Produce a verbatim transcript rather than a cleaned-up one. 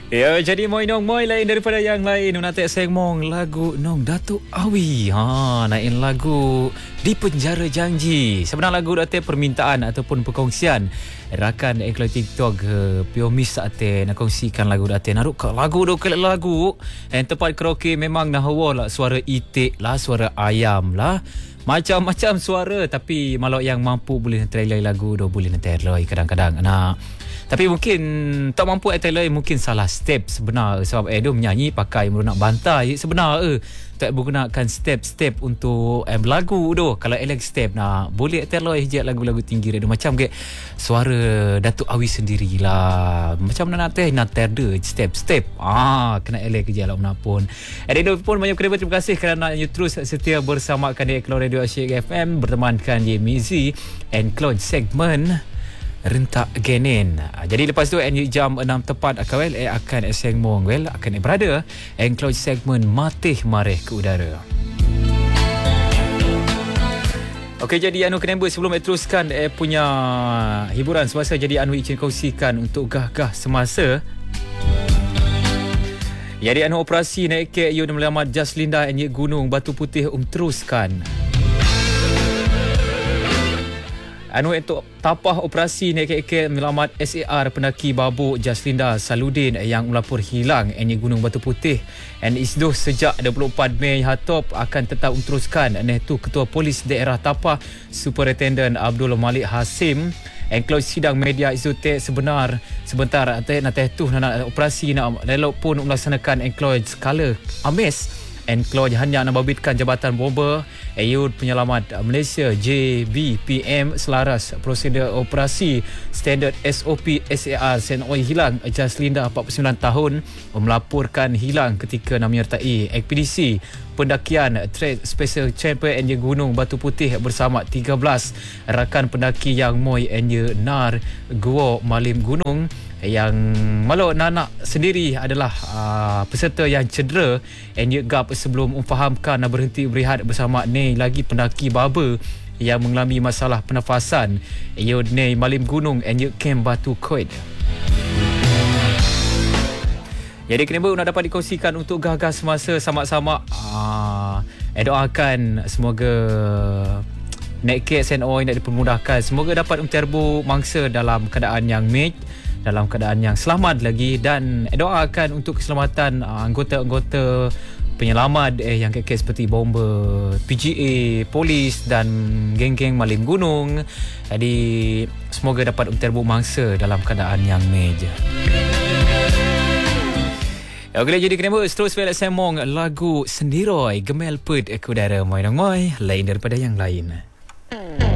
Ya, jadi moi nong moi lain daripada yang lain. Nanti saya ngomong lagu nong Datuk Awi. Ha, naik lagu Di Penjara Janji. Sebenarnya lagu date permintaan ataupun perkongsian rakan eklo TikTok uh, Piomis ate nak kongsikan lagu date naruk ke lagu do ke lagu. And tempat karaoke memang nah lah suara itik lah, suara ayam lah. Macam-macam suara, tapi malau yang mampu boleh trailer lagu do boleh trailer kadang-kadang. Nah, tapi mungkin tak mampu trailer, mungkin salah step sebenar sebab eh dia menyanyi pakai merunak bantai sebenar eh tak menggunakan step-step untuk eh, lagu tu. Kalau elek step nah boleh trailer je lagu-lagu tinggi dia macam ke suara Datuk Awi sendirilah. Macam nak teh nak terda step-step. Ah kena elek je lah menapun. Ada pun banyak terima kasih kerana you terus setia bersama kan di Eklo Radio Asyik F M bertemankan di Mizi and Cloud segmen Rentak Genin. Jadi lepas tu and jam enam tepat akan well eh akan eseng mong well akan berada and Cloud segmen Matih Mareh ke Udara. Okey, jadi anu kena buat sebelum saya teruskan eh punya hiburan semasa, jadi anu izin kongsikan untuk gah-gah semasa. Jadi anu operasi naik ke you melamat Jaslinda and Gunung Batu Putih um teruskan. Anu untuk tapah operasi naik ke melamat S A R pendaki babuk Jaslinda Saludin yang melapor hilang di Gunung Batu Putih and isdoh sejak dua puluh empat Mei hatop akan tetap teruskan. Ini tu Ketua Polis Daerah Tapah Superintendent Abdul Malik Hasim and close sidang media isu te sebenar sebentar ate nak tu nak operasi nak lelok pun melaksanakan enclosed skala ames enclosed hanya nak babitkan Jabatan Bomba Ayud Penyelamat Malaysia J B P M selaras prosedur operasi standard S O P S A R Sen Oi hilang Jaslinda empat puluh sembilan tahun melaporkan hilang ketika nak menyertai ekspedisi pendakian Trek Special Champion N J Gunung Batu Putih bersama tiga belas rakan pendaki yang moi N J Nar Gua Malim Gunung. Yang malu Nana sendiri adalah uh, peserta yang cedera N J Gap sebelum memfahamkan nak berhenti berehat bersama ni lagi pendaki baba yang mengalami masalah pernafasan Yod Nei Malim Gunung N J Camp Batu Koid. Jadi kenapa nak dapat dikongsikan untuk gah-gah semasa sama-sama uh, eh, doakan semoga naik ke S N O nak dipermudahkan, semoga dapat menterbu mangsa dalam keadaan yang mej, dalam keadaan yang selamat lagi, dan doakan untuk keselamatan uh, anggota-anggota penyelamat eh, yang kek seperti bomba P G A, polis dan geng-geng Malim Gunung. Jadi semoga dapat menterbu mangsa dalam keadaan yang mej. Okey, jadi kena buat terus velak semong lagu Sendiroi Gemel Put ke udara moi dong moi lain daripada yang lain.